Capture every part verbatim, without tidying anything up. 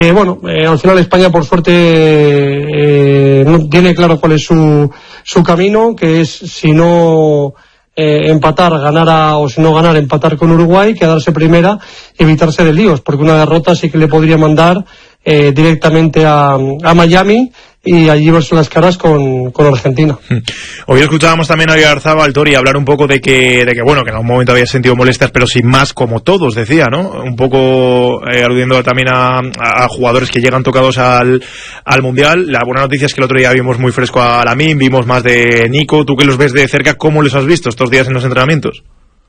Eh, bueno, eh, al final España por suerte eh, no tiene claro cuál es su, su camino, que es si no eh, empatar, ganar a, o si no ganar, empatar con Uruguay, quedarse primera y evitarse de líos, porque una derrota sí que le podría mandar eh, directamente a, a Miami y allí verse las caras con, con Argentina. Hoy escuchábamos también a Oyarzábal, Tori, hablar un poco de que, de que, bueno, que en algún momento había sentido molestias, pero sin más, como todos, decía, ¿no? Un poco eh, aludiendo también a, a, a jugadores que llegan tocados al, al Mundial. La buena noticia es que el otro día vimos muy fresco a Lamine, vimos más de Nico. Tú que los ves de cerca, ¿cómo los has visto estos días en los entrenamientos?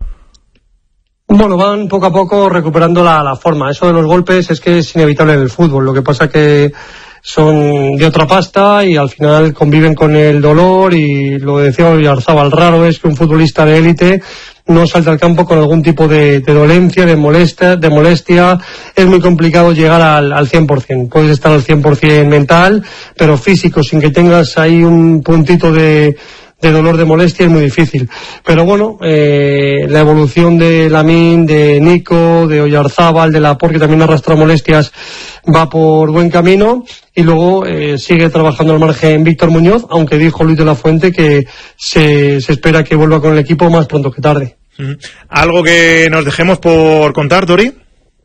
Bueno, van poco a poco recuperando la, la forma. Eso de los golpes es que es inevitable en el fútbol. Lo que pasa que son de otra pasta y al final conviven con el dolor, y lo decía Oyarzábal, raro es que un futbolista de élite no salte al campo con algún tipo de, de dolencia, de molestia, de molestia. Es muy complicado llegar al, al cien por ciento. Puedes estar al cien por ciento mental, pero físico, sin que tengas ahí un puntito de de dolor, de molestia, es muy difícil. Pero bueno, eh, la evolución de Lamine, de Nico, de Oyarzábal, de Laporte, que también arrastra molestias, va por buen camino. Y luego eh, sigue trabajando al margen Víctor Muñoz, aunque dijo Luis de la Fuente que se, se espera que vuelva con el equipo más pronto que tarde. ¿Algo que nos dejemos por contar, Tori?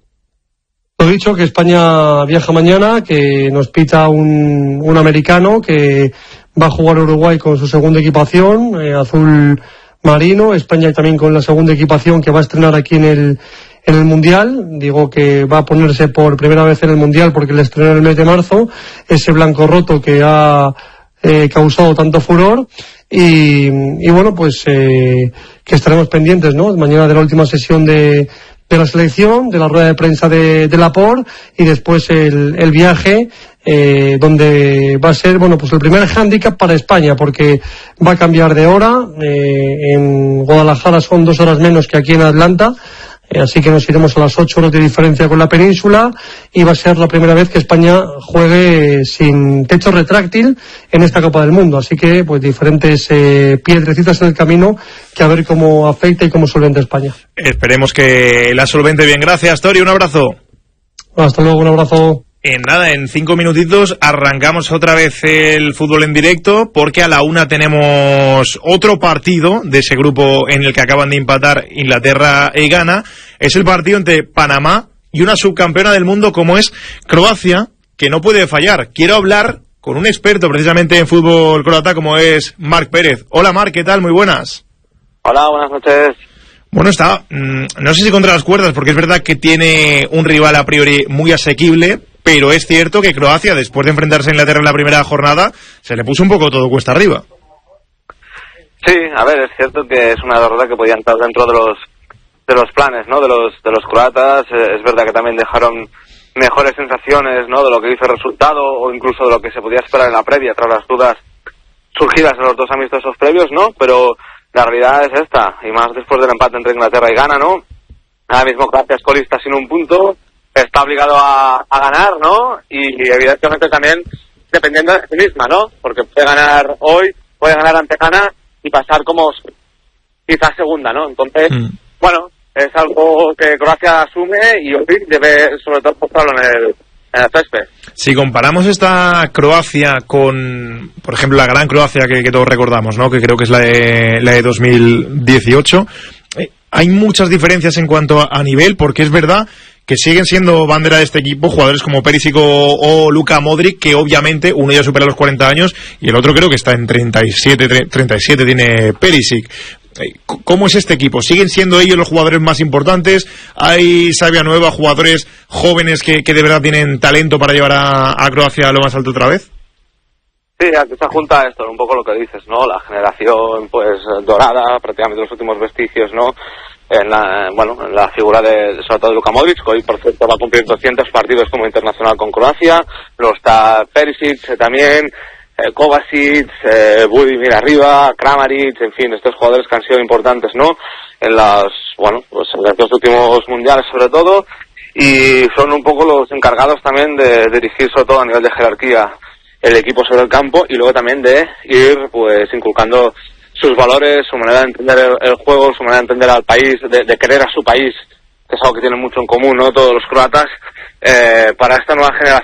Lo dicho, que España viaja mañana, que nos pita un, un americano que va a jugar Uruguay con su segunda equipación, eh, azul marino. España también con la segunda equipación que va a estrenar aquí en el en el Mundial. Digo que va a ponerse por primera vez en el Mundial porque le estrenó en el mes de marzo, ese blanco roto que ha eh, causado tanto furor. Y, y bueno, pues eh, que estaremos pendientes, ¿no? Mañana de la última sesión de de la selección, de la rueda de prensa de, de Laporte, y después el, el viaje, eh, donde va a ser, bueno, pues el primer hándicap para España, porque va a cambiar de hora. Eh, en Guadalajara son dos horas menos que aquí en Atlanta, eh, así que nos iremos a las ocho horas de diferencia con la península, y va a ser la primera vez que España juegue sin techo retráctil en esta Copa del Mundo, así que pues diferentes eh, piedrecitas en el camino, que a ver cómo afecta y cómo solventa España. Esperemos que la solvente bien. Gracias, Tori, un abrazo. Hasta luego, un abrazo. En nada, en cinco minutitos arrancamos otra vez el fútbol en directo, porque a la una tenemos otro partido de ese grupo en el que acaban de empatar Inglaterra y Ghana. Es el partido entre Panamá y una subcampeona del mundo como es Croacia, que no puede fallar. Quiero hablar con un experto precisamente en fútbol croata como es Marc Pérez. Hola Marc, ¿qué tal? Muy buenas. Hola, buenas noches. Bueno, está, mmm, no sé si contra las cuerdas, porque es verdad que tiene un rival a priori muy asequible, pero es cierto que Croacia, después de enfrentarse a Inglaterra en la primera jornada, se le puso un poco todo cuesta arriba. Sí, a ver, es cierto que es una derrota que podía entrar dentro de los de los planes, ¿no? De los de los croatas. Es verdad que también dejaron mejores sensaciones, ¿no? De lo que hizo el resultado, o incluso de lo que se podía esperar en la previa, tras las dudas surgidas en los dos amistosos previos, ¿no? Pero la realidad es esta, y más después del empate entre Inglaterra y Ghana, ¿no? Ahora mismo Croacia es colista sin un punto, está obligado a, a ganar, ¿no? Y evidentemente también dependiendo de sí misma, ¿no? Porque puede ganar hoy, puede ganar ante Ghana y pasar como quizás segunda, ¿no? Entonces, mm. bueno, es algo que Croacia asume y hoy debe sobre todo mostrarlo en el, en el césped. Si comparamos esta Croacia con, por ejemplo, la gran Croacia que, que todos recordamos, ¿no? Que creo que es la de, la de dos mil dieciocho, eh, hay muchas diferencias en cuanto a, a nivel, porque es verdad que siguen siendo bandera de este equipo jugadores como Perisic o, o Luka Modric, que obviamente uno ya supera los cuarenta años y el otro creo que está en treinta y siete, treinta y siete tiene Perisic. ¿Cómo es este equipo? ¿Siguen siendo ellos los jugadores más importantes? ¿Hay savia nueva, jugadores jóvenes que, que de verdad tienen talento para llevar a, a Croacia a lo más alto otra vez? Sí, aquí se junta esto, un poco lo que dices, ¿no? La generación, pues, dorada, prácticamente los últimos vestigios, ¿no? En la, bueno, en la figura de, sobre todo de Luka Modric, que hoy, por cierto, va a cumplir doscientos partidos como internacional con Croacia. Luego está Perisic eh, también, eh, Kovacic, eh, Budimir arriba, Kramaric, en fin, estos jugadores que han sido importantes, ¿no? En las, bueno, pues en los dos últimos mundiales sobre todo, y son un poco los encargados también de dirigir sobre todo a nivel de jerarquía el equipo sobre el campo, y luego también de ir, pues, inculcando sus valores, su manera de entender el, el juego, su manera de entender al país, de, de querer a su país, que es algo que tienen mucho en común, ¿no? Todos los croatas, eh, para esta nueva generación